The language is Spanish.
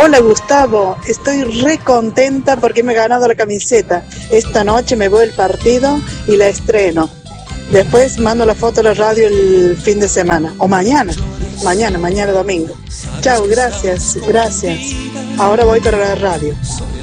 Hola Gustavo, estoy re contenta porque me he ganado la camiseta. Esta noche me voy al partido y la estreno. Después mando la foto a la radio el fin de semana. O mañana domingo. Chao, gracias. Ahora voy para la radio.